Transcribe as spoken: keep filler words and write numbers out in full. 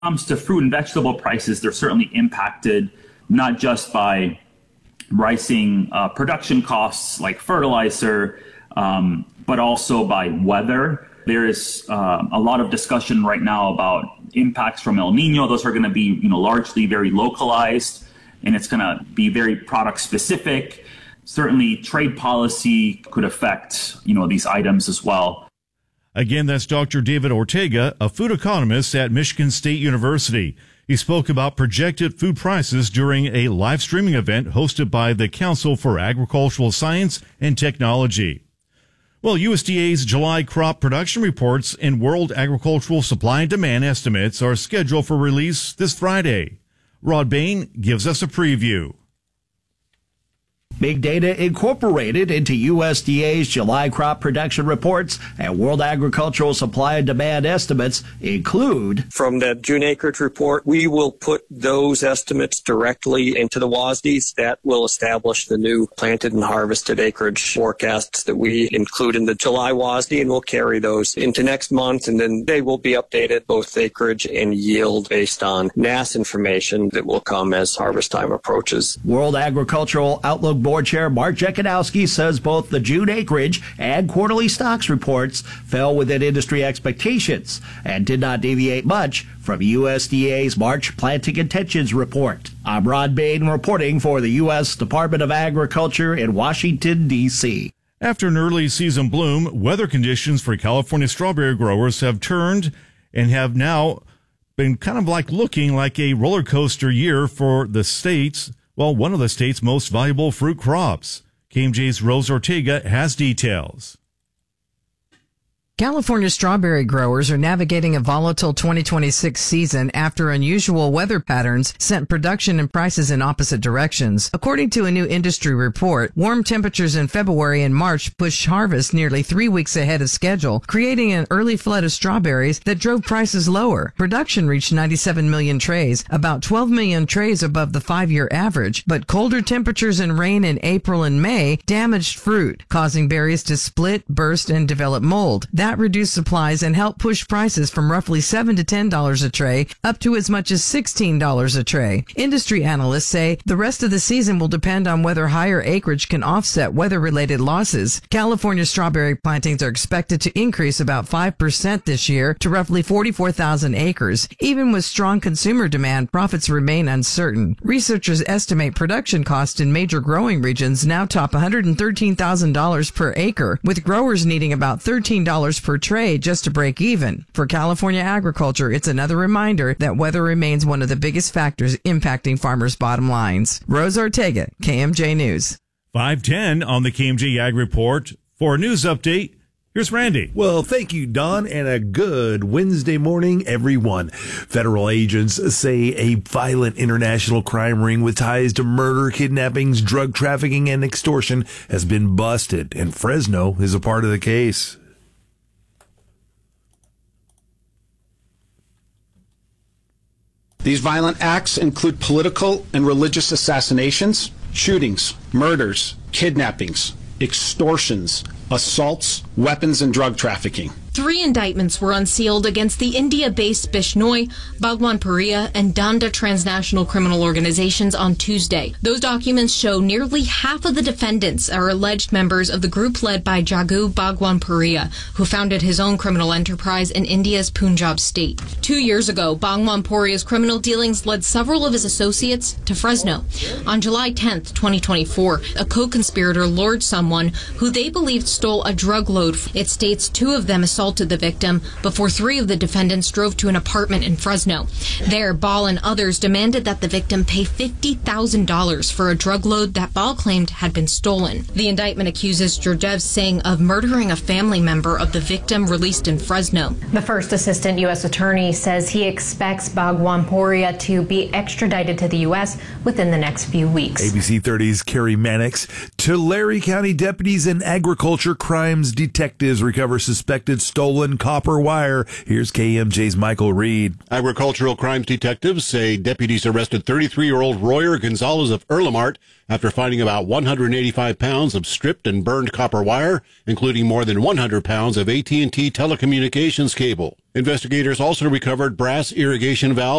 comes to fruit and vegetable prices, they're certainly impacted not just by rising uh, production costs like fertilizer, um, but also by weather. There is uh, a lot of discussion right now about impacts from El Nino. Those are going to be, you know, largely very localized, and it's going to be very product specific. Certainly, trade policy could affect, you know, these items as well. Again, that's Doctor David Ortega, a food economist at Michigan State University. He spoke about projected food prices during a live streaming event hosted by the Council for Agricultural Science and Technology. Well, U S D A's July crop production reports and World Agricultural Supply and Demand estimates are scheduled for release this Friday. Rod Bain gives us a preview. Big data incorporated into U S D A's July crop production reports and World Agricultural Supply and Demand estimates include. From the June acreage report, we will put those estimates directly into the W A S Ds. That will establish the new planted and harvested acreage forecasts that we include in the July W A S D, and we'll carry those into next month, and then they will be updated, both acreage and yield, based on N A S information that will come as harvest time approaches. World Agricultural Outlook Board Chair Mark Jekanowski says both the June acreage and quarterly stocks reports fell within industry expectations and did not deviate much from U S D A's March planting intentions report. I'm Rod Bain reporting for the U S Department of Agriculture in Washington, D C After an early season bloom, weather conditions for California strawberry growers have turned and have now been kind of like looking like a roller coaster year for the state's Well, one of the state's most valuable fruit crops. K M J's Rose Ortega has details. California strawberry growers are navigating a volatile twenty twenty-six season after unusual weather patterns sent production and prices in opposite directions. According to a new industry report, warm temperatures in February and March pushed harvest nearly three weeks ahead of schedule, creating an early flood of strawberries that drove prices lower. Production reached ninety-seven million trays, about twelve million trays above the five-year average, but colder temperatures and rain in April and May damaged fruit, causing berries to split, burst, and develop mold. That reduced supplies and helped push prices from roughly seven to ten dollars a tray up to as much as sixteen dollars a tray. Industry analysts say the rest of the season will depend on whether higher acreage can offset weather-related losses. California strawberry plantings are expected to increase about five percent this year to roughly forty-four thousand acres. Even with strong consumer demand, profits remain uncertain. Researchers estimate production costs in major growing regions now top one hundred thirteen thousand dollars per acre, with growers needing about thirteen dollars per tray just to break even. For California agriculture, it's another reminder that weather remains one of the biggest factors impacting farmers' bottom lines. Rose Ortega, K M J News. five ten on the K M J Ag Report. For a news update, here's Randy. Well, thank you, Don, and a good Wednesday morning, everyone. Federal agents say a violent international crime ring with ties to murder, kidnappings, drug trafficking, and extortion has been busted, and Fresno is a part of the case. These violent acts include political and religious assassinations, shootings, murders, kidnappings, extortions, assaults, weapons, and drug trafficking. Three indictments were unsealed against the India-based Bishnoi, Bhagwan Puriya, and Danda transnational criminal organizations on Tuesday. Those documents show nearly half of the defendants are alleged members of the group led by Jagu Bhagwan Puriya, who founded his own criminal enterprise in India's Punjab state. Two years ago, Bhagwan Puriya's criminal dealings led several of his associates to Fresno. On July tenth, twenty twenty-four, a co-conspirator lured someone who they believed stole a drug load. It states two of them assaulted the victim before three of the defendants drove to an apartment in Fresno. There, Ball and others demanded that the victim pay fifty thousand dollars for a drug load that Ball claimed had been stolen. The indictment accuses Georgiev Singh of murdering a family member of the victim released in Fresno. The first assistant U S attorney says he expects Bhagwan Puriya to be extradited to the U S within the next few weeks. A B C thirty's Carrie Mannix. Tulare County deputies and agriculture crimes detectives recover suspected stolen copper wire. Here's K M J's Michael Reed. Agricultural crimes detectives say deputies arrested thirty-three-year-old Royer Gonzalez of Erlemart after finding about one hundred eighty-five pounds of stripped and burned copper wire, including more than one hundred pounds of A T and T telecommunications cable. Investigators also recovered brass irrigation valves